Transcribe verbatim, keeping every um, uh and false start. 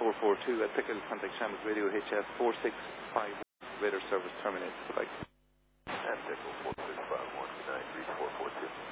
four four two at Pickle, contact Shambles Radio H F four six five one. Radar service terminated. Goodbye. At Pickle four six five one, nine three four four two.